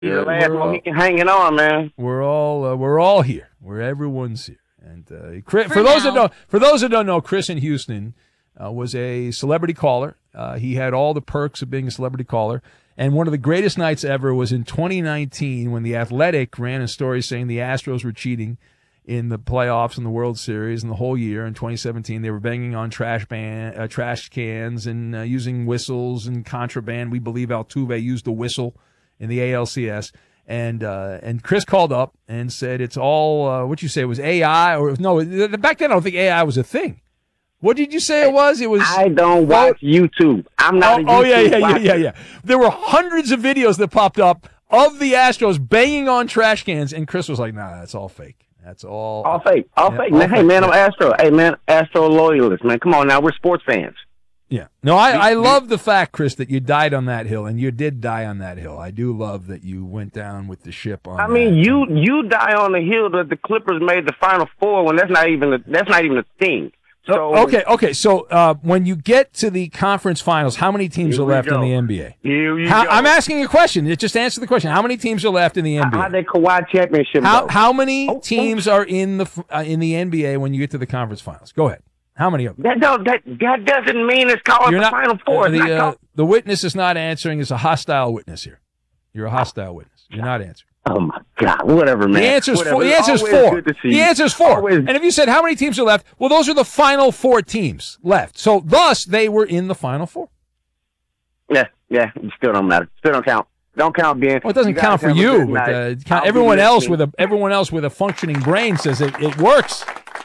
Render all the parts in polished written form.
He's the last Mohican hanging on, man. We're all here. Everyone's here. And Chris, for those that don't know, Chris in Houston was a celebrity caller. He had all the perks of being a celebrity caller. And one of the greatest nights ever was in 2019 when The Athletic ran a story saying the Astros were cheating in the playoffs and the World Series and the whole year. In 2017, they were banging on trash cans and using whistles and contraband. We believe Altuve used the whistle in the ALCS. And Chris called up and said it's all what you say, it was AI or no? Back then, I don't think AI was a thing. What did you say it was? I don't watch YouTube. I'm not a YouTube watcher. Yeah. There were hundreds of videos that popped up of the Astros banging on trash cans, and Chris was like, "Nah, that's all fake. That's all fake. All fake, man. Hey, man, I'm Astro. Hey, man, Astro loyalist, man. Come on now, we're sports fans." Yeah. No, I love the fact, Chris, that you died on that hill, and you did die on that hill. I do love that you went down with the ship on. I mean, you die on the hill that the Clippers made the Final Four when that's not even a thing. So okay. So when you get to the conference finals, how many teams are left in the NBA? I'm asking a question. Just answer the question. How many teams are left in the NBA? How did Kawhi championship? How many teams are in the NBA when you get to the conference finals? Go ahead. How many of them? That doesn't mean it's called the Final Four. The witness is not answering. It's a hostile witness here. You're a hostile witness. You're not answering. Oh my God! Whatever, man. The answer is 4. The answer is 4. The answer is 4. And if you said how many teams are left, well, those are the final 4 teams left. So, thus, they were in the final 4. Yeah. It still don't matter. Still don't count. Don't count, Ben. Well, it doesn't count for you. But, everyone else with a functioning brain says it works.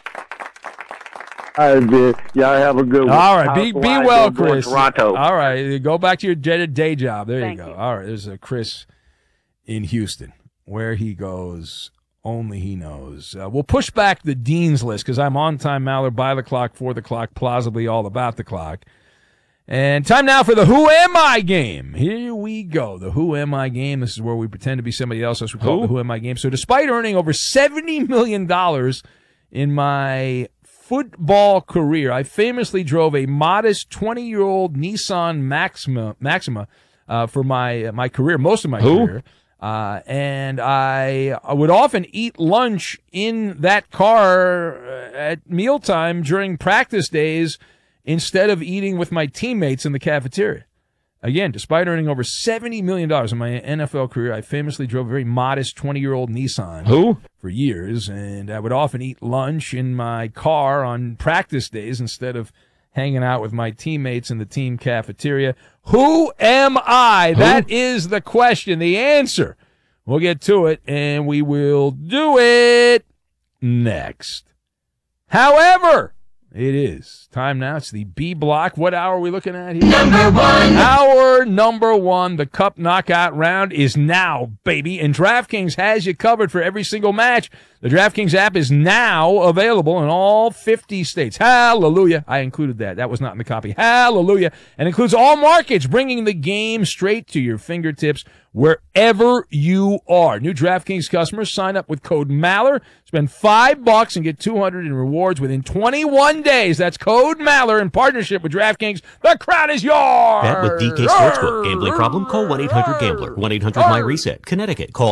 All right, Ben. Y'all have a good one. All right. Be well, Chris. Toronto. All right. Go back to your day job. There you go. All right. There's a Chris in Houston. Where he goes, only he knows. We'll push back the Dean's List because I'm on time, Maller, by the clock, for the clock, plausibly all about the clock. And time now for the Who Am I game. Here we go. The Who Am I game. This is where we pretend to be somebody else. That's what we call it the Who Am I game. So despite earning over $70 million in my football career, I famously drove a modest 20-year-old Nissan Maxima for my career, most of my career. And I would often eat lunch in that car at mealtime during practice days instead of eating with my teammates in the cafeteria. Again, despite earning over $70 million in my NFL career, I famously drove a very modest 20-year-old Nissan for years, and I would often eat lunch in my car on practice days instead of hanging out with my teammates in the team cafeteria. Who am I? That is the question. The answer. We'll get to it, and we will do it next. However, it is time now. It's the B block. What hour are we looking at here? Number 1. Hour number 1. The Cup Knockout round is now, baby. And DraftKings has you covered for every single match. The DraftKings app is now available in all 50 states. Hallelujah. I included that. That was not in the copy. Hallelujah. And includes all markets, bringing the game straight to your fingertips wherever you are. New DraftKings customers sign up with code Maller. Spend $5 and get $200 in rewards within 21 days. That's code Maller in partnership with DraftKings. The crowd is yours. Bet with DK Sportsbook. Gambling problem? Call 1-800-GAMBLER. 1-800-MY-RESET. Connecticut. Call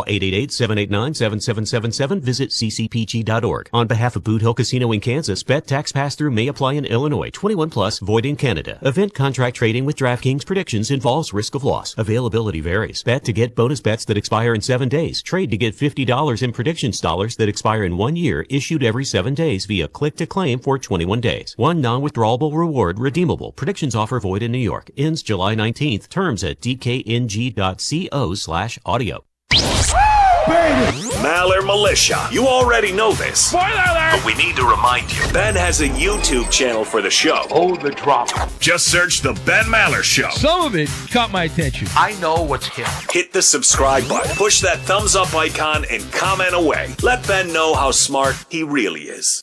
888-789-7777. Visit ccpg.org. On behalf of Boot Hill Casino in Kansas, bet tax pass-through may apply in Illinois. 21 plus, void in Canada. Event contract trading with DraftKings predictions involves risk of loss. Availability varies. Bet to get bonus bets that expire in 7 days. Trade to get $50 in predictions dollars that expire in 1 year, issued every 7 days via click to claim for 21 days. One non-withdrawable reward redeemable. Predictions offer void in New York. Ends July 19th. Terms at dkng.co/audio. Maller Militia. You already know this. Spoiler alert! But we need to remind you. Ben has a YouTube channel for the show. Oh, the drama. Just search The Ben Maller Show. Some of it caught my attention. I know what's hip. Hit the subscribe button, push that thumbs up icon, and comment away. Let Ben know how smart he really is.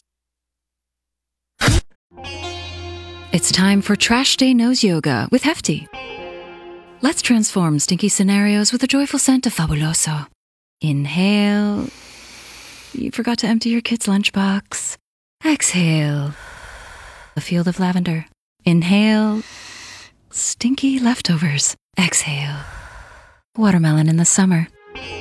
It's time for Trash Day Nose Yoga with Hefty. Let's transform stinky scenarios with a joyful scent of Fabuloso. Inhale. You forgot to empty your kid's lunchbox. Exhale. A field of lavender. Inhale. Stinky leftovers. Exhale. Watermelon in the summer.